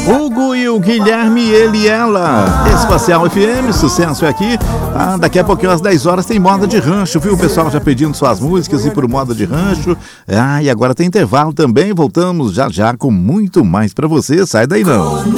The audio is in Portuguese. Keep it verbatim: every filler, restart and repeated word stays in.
Hugo e o Guilherme, ele e ela. Espacial F M, sucesso é aqui. Ah, daqui a pouquinho, às dez horas, tem moda de rancho, viu? O pessoal já pedindo suas músicas e por moda de rancho. Ah, e agora tem intervalo também. Voltamos já já com muito mais pra você. Sai daí não.